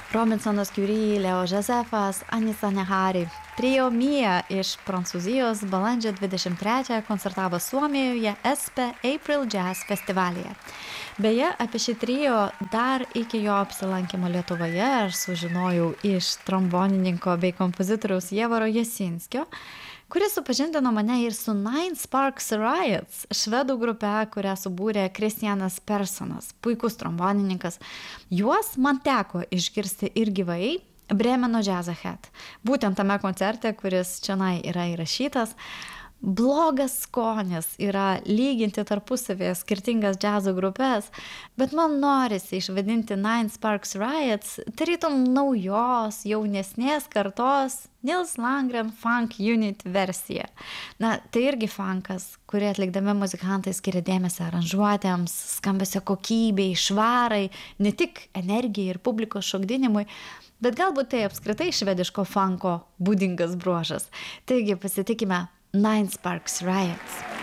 Robinsonas Curie, Leo Josefas, Anissa Nehari. Trio Mia iš Prancūzijos balandžio 23 koncertavo Suomijoje ESPE April Jazz festivalyje. Beje, apie šį trio dar iki jo apsilankimo Lietuvoje aš sužinojau iš trombonininko bei kompozitoriaus Ievaro Jasinskio, kuris supažindino mane ir su Nine Sparks Riots, švedų grupe, kurią subūrė Kristianas Personas, puikus trombonininkas. Juos man teko išgirsti ir gyvai Brėmeno Jazz Ahead. Būtent tame koncerte, kuris čionai yra įrašytas. Blogas skonis yra lyginti tarpusavėje skirtingas džiazo grupės, bet man norisi išvadinti Nine Sparks Riots tarytum naujos, jaunesnės kartos Nils Landgren Funk Unit versija. Na, tai irgi funkas, kurį atlikdami muzikantai skiria dėmesį aranžuotėms, skambesio kokybei, švarai, ne tik energijai ir publikos šokdinimui, bet galbūt tai apskritai švediško funko būdingas bruožas. Taigi pasitikime Nine Sparks Riots.